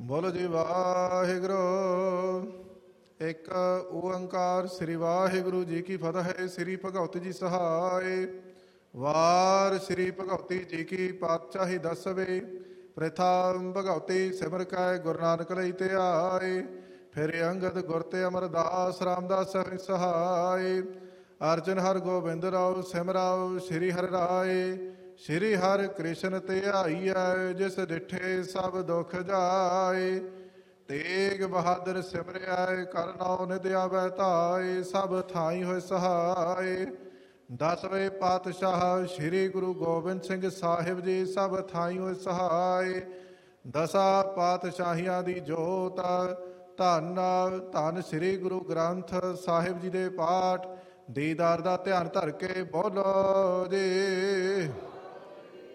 ਬੋਲੋ ਜੀ ਵਾਹਿਗੁਰੂ। ਇੱਕ ਓੰਕਾਰ ਸ੍ਰੀ ਵਾਹਿਗੁਰੂ ਜੀ ਕੀ ਫਤਿਹ। ਸ੍ਰੀ ਭਗਵਤੀ ਜੀ ਸਹਾਇ। ਵਾਰ ਸ੍ਰੀ ਭਗਵਤੀ ਜੀ ਕੀ ਪਾਤਸ਼ਾਹੀ ਦਸਵੇ। ਪ੍ਰਥਮ ਭਗਵਤੀ ਸਿਮਰ ਕੈ ਗੁਰੂ ਨਾਨਕ ਲਈ ਧਿਆਏ। ਫਿਰ ਅੰਗਦ ਗੁਰ ਤੇ ਅਮਰਦਾਸ ਰਾਮਦਾਸ ਸਹਾਇ। ਅਰਜਨ ਹਰ ਗੋਬਿੰਦ ਰਾਓ ਸਿਮਰਾਓ ਸ੍ਰੀ ਹਰਿ ਰਾਏ। ਸ਼੍ਰੀ ਹਰਿ ਕ੍ਰਿਸ਼ਨ ਧਿਆਈਐ ਜਿਸ ਡਿਠੇ ਸਭ ਦੁਖ ਜਾਏ। ਤੇਗ ਬਹਾਦਰ ਸਿਮਰਿਆ ਕਰ ਨਾਉ ਨਿਧ ਆਵੈ ਧਾਇ। ਸਭ ਥਾਈ ਹੋਏ ਸਹਾਇ। 10ਵੇਂ ਪਾਤਸ਼ਾਹ ਸ਼੍ਰੀ ਗੁਰੂ ਗੋਬਿੰਦ ਸਿੰਘ ਸਾਹਿਬ ਜੀ ਸਭ ਥਾਈ ਹੋਏ ਸਹਾਇ। 10 ਪਾਤਸ਼ਾਹੀਆਂ ਦੀ ਜੋਤ ਧੰਨ ਧੰਨ ਸ਼੍ਰੀ ਗੁਰੂ ਗ੍ਰੰਥ ਸਾਹਿਬ ਜੀ ਦੇ ਪਾਠ ਦੀਦਾਰ ਦਾ ਧਿਆਨ ਧਰ ਕੇ ਬੋਲੋ ਜੀ।